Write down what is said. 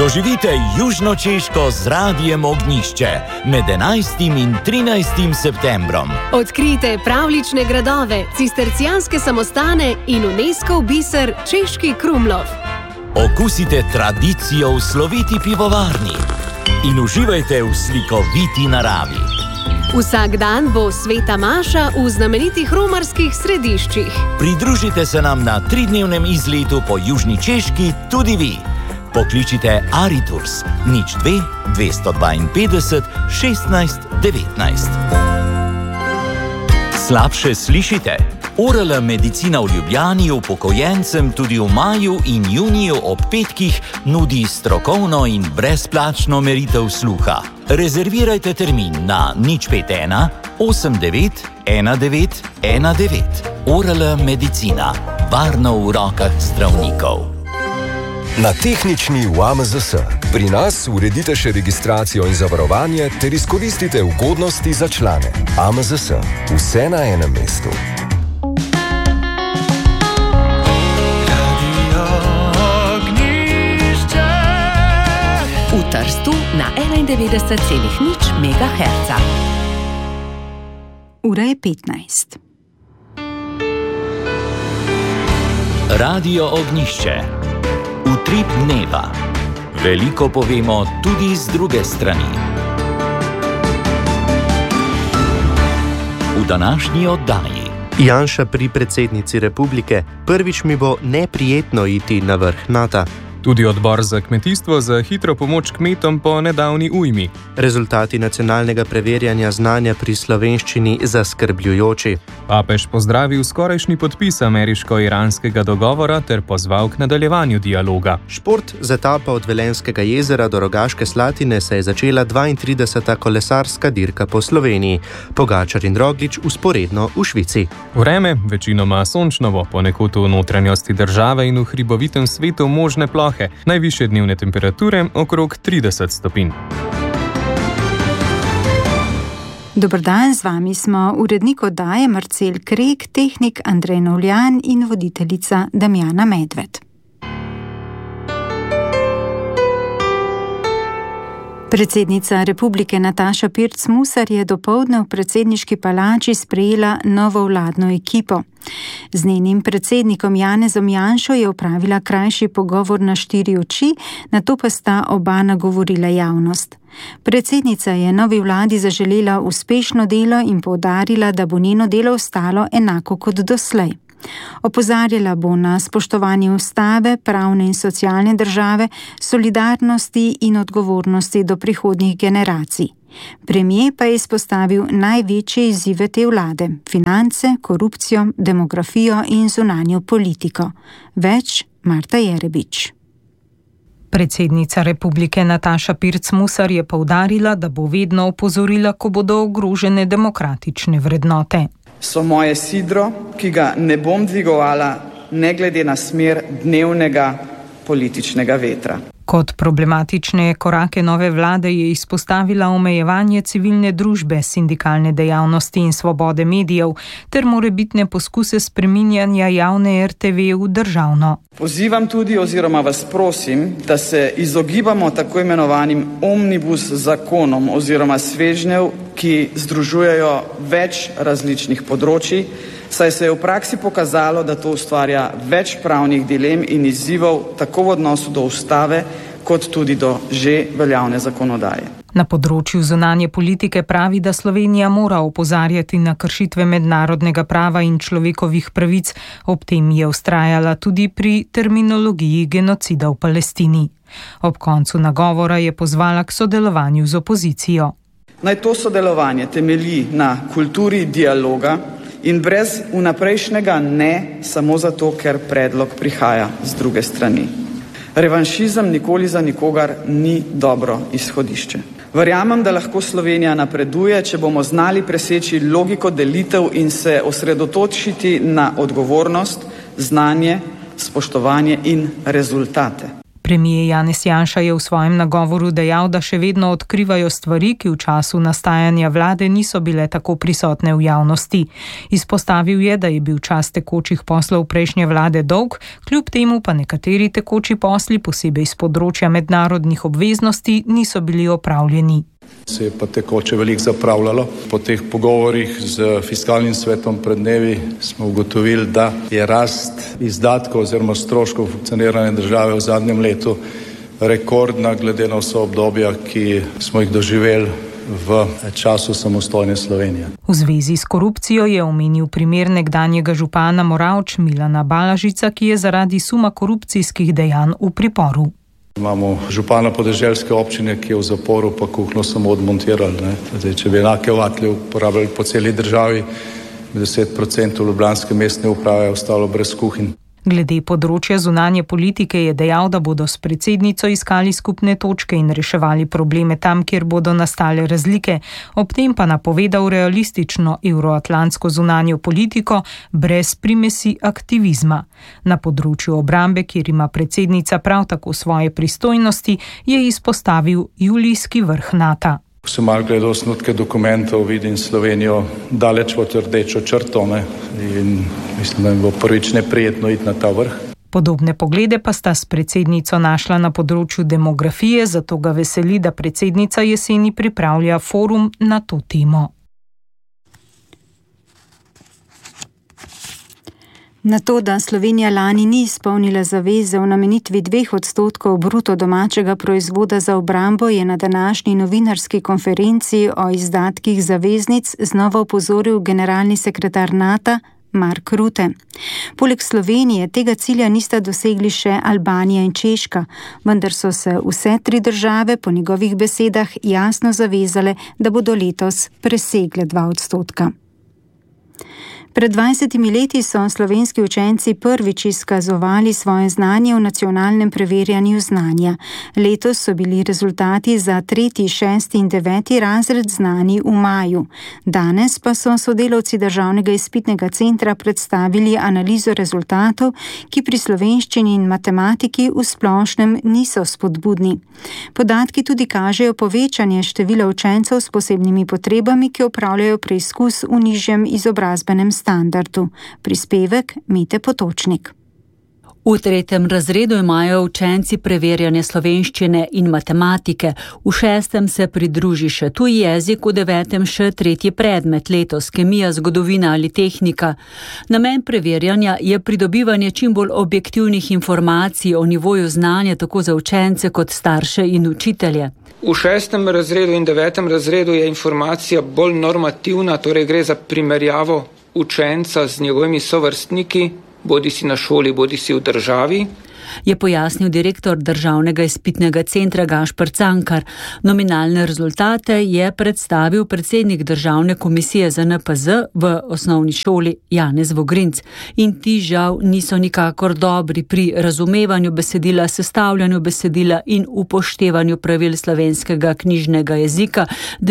Doživite Južno Češko z Radiem Ognjišče med 11. in 13. septembrom. Odkrijte pravlične gradove, cistercijanske samostane in UNESCO biser Češki Krumlov. Okusite tradicijo v sloviti pivovarni in uživajte v slikoviti naravi. Vsak dan bo sveta maša v znamenitih romarskih središčih. Pridružite se nam na 3-dnevnem izletu po Južni Češki tudi vi. Pokličite Ariturs 02 252 16 19. Slabše slišite? ORL medicina v Ljubljani upokojencem tudi v maju in juniju ob petkih nudi strokovno in brezplačno meritev sluha. Rezervirajte termin na 051 89 19 19. ORL medicina. Varno v rokah zdravnikov. Na tehnični v AMZS. Pri nas uredite še registracijo in zavarovanje ter izkoristite ugodnosti za člane. AMZS. Vse na enem mestu. V Trstu na 91,0 MHz. Ura je 15. Radio Ognjišče. Utrip dneva. Veliko povemo tudi z druge strani. V današnji oddaji. Janša pri predsednici republike. Prvič mi bo neprijetno iti na vrh NATO. Tudi odbor za kmetijstvo za hitro pomoč kmetom po nedavni ujmi. Rezultati nacionalnega preverjanja znanja pri slovenščini zaskrbljujoči. Papež pozdravil skorajšnji podpis ameriško-iranskega dogovora ter pozval k nadaljevanju dialoga. Šport z etapa od Velenjskega jezera do Rogaške Slatine se je začela 32. kolesarska dirka po Sloveniji. Pogačar in Roglič vzporedno v Švici. Vreme večinoma sončnovo, ponekod v notranjosti države in v hribovitem svetu možne plohe. Najvišje dnevne temperature okrog 30 stopinj. Dober dan, z vami smo urednik oddaje Marcel Krek, tehnik Andrej Novljan in voditeljica Damjana Medved. Predsednica republike Nataša Pirc Musar je dopoldne v predsedniški palači sprejela novo vladno ekipo. Z njenim predsednikom Janezom Janšo je opravila krajši pogovor na 4 oči, nato pa sta oba nagovorila javnost. Predsednica je novi vladi zaželela uspešno delo in poudarila, da bo njeno delo ostalo enako kot doslej. Opozarjala bo na spoštovanje ustave, pravne in socialne države, solidarnosti in odgovornosti do prihodnjih generacij. Premier pa je izpostavil največje izzive te vlade: finance, korupcijo, demografijo in zunanjo politiko. Več Marta Jerebič. Predsednica republike Nataša Pirc Musar je poudarila, da bo vedno opozorila, ko bodo ogrožene demokratične vrednote. So moje sidro, ki ga ne bom dvigovala, ne glede na smer dnevnega političnega vetra. Kot problematične korake nove vlade je izpostavila omejevanje civilne družbe, sindikalne dejavnosti in svobode medijev ter morebitne poskuse spreminjanja javne RTV v državno. Pozivam tudi oziroma vas prosim, da se izogibamo tako imenovanim omnibus zakonom oziroma svežnjev, ki združujejo več različnih področij, saj se je v praksi pokazalo, da to ustvarja več pravnih dilem in izzivov tako v odnosu do ustave, kot tudi do že veljavne zakonodaje. Na področju zunanje politike pravi, da Slovenija mora opozarjati na kršitve mednarodnega prava in človekovih pravic, ob tem je vztrajala tudi pri terminologiji genocida v Palestini. Ob koncu nagovora je pozvala k sodelovanju z opozicijo. Naj to sodelovanje temelji na kulturi dialoga in brez vnaprejšnjega ne samo zato, ker predlog prihaja z druge strani. Revanšizem nikoli za nikogar ni dobro izhodišče. Verjamem, da lahko Slovenija napreduje, če bomo znali preseči logiko delitev in se osredotočiti na odgovornost, znanje, spoštovanje in rezultate. Premier Janez Janša je v svojem nagovoru dejal, da še vedno odkrivajo stvari, ki v času nastajanja vlade niso bile tako prisotne v javnosti. Izpostavil je, da je bil čas tekočih poslov prejšnje vlade dolg, kljub temu pa nekateri tekoči posli, posebej z področja mednarodnih obveznosti, niso bili opravljeni. Se je pa tekoče veliko zapravljalo. Po teh pogovorih z fiskalnim svetom pred dnevi smo ugotovili, da je rast izdatkov oziroma stroškov funkcioniranja države v zadnjem letu rekordna glede na vsa obdobja, ki smo jih doživeli v času samostojne Slovenije. V zvezi s korupcijo je omenil primer nekdanjega župana Moravč Milana Balažica, ki je zaradi suma korupcijskih dejanj v priporu. Imamo župana podeželske občine, ki je v zaporu, pa kuhno samo odmontirali. Če bi enake vatle uporabljali po celi državi, 10% ljubljanske mestne uprave je ostalo brez kuhinj. Glede področja zunanje politike je dejal, da bodo s predsednico iskali skupne točke in reševali probleme tam, kjer bodo nastale razlike, ob tem pa napovedal realistično evroatlantsko zunanjo politiko brez primesi aktivizma. Na področju obrambe, kjer ima predsednica prav tako svoje pristojnosti, je izpostavil julijski vrh NATO. Ko sem malo gledal osnutke dokumentov, vidim Slovenijo daleč pod rdečo črto, in mislim, da mi bo prvič neprijetno iti na ta vrh. Podobne poglede pa sta s predsednico našla na področju demografije, zato ga veseli, da predsednica jeseni pripravlja forum na to temo. Na to, da Slovenija lani ni izpolnila zaveze v namenitvi 2% bruto domačega proizvoda za obrambo, je na današnji novinarski konferenci o izdatkih zaveznic znova opozoril generalni sekretar NATO Mark Rutte. Poleg Slovenije tega cilja nista dosegli še Albanija in Češka, vendar so se vse 3 države po njegovih besedah jasno zavezale, da bodo letos presegle 2%. Pred 20 leti so slovenski učenci prvič izkazovali svoje znanje v nacionalnem preverjanju znanja. Letos so bili rezultati za 3., 6. in 9. razred znani v maju. Danes pa so sodelavci Državnega izpitnega centra predstavili analizo rezultatov, ki pri slovenščini in matematiki v splošnem niso spodbudni. Podatki tudi kažejo povečanje števila učencev s posebnimi potrebami, ki opravljajo preizkus v nižjem izobrazbenem standardu. Prispevek Mite Potočnik. V 3. razredu imajo učenci preverjanje slovenščine in matematike, v 6. se pridruži še tuji jezik, v 9. še 3. predmet, letos kemija, zgodovina ali tehnika. Namen preverjanja je pridobivanje čim bolj objektivnih informacij o nivoju znanja tako za učence kot starše in učitelje. V 6. razredu in 9. razredu je informacija bolj normativna, torej gre za primerjavo učenca z njegovimi sovrstniki, bodisi na šoli, bodisi v državi. Je pojasnil direktor Državnega izpitnega centra Gašper Cankar. Nominalne rezultate je predstavil predsednik Državne komisije za NPZ v osnovni šoli Janez Vogrinc. In ti žal niso nikakor dobri pri razumevanju besedila, sestavljanju besedila in upoštevanju pravil slovenskega knjižnega jezika,